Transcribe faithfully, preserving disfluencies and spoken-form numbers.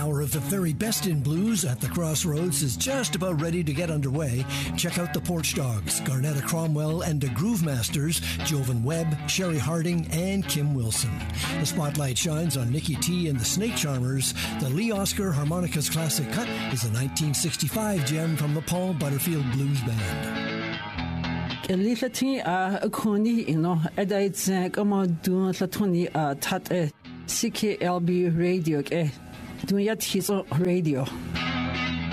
hour of the very best in blues at the Crossroads is just about ready to get underway. Check out the Porch Dogs, Garnetta Cromwell, and the Groove Masters, Jovan Webb, Sherry Harding, and Kim Wilson. The spotlight shines on Nicky T and the Snake Charmers. The Lee Oscar Harmonicas Classic Cut is a nineteen sixty-five gem from the Paul Butterfield Blues Band. Lilati a Koni, you know, Edites Gamadu Latoni, Tat C K L B radio, eh, do yet his radio.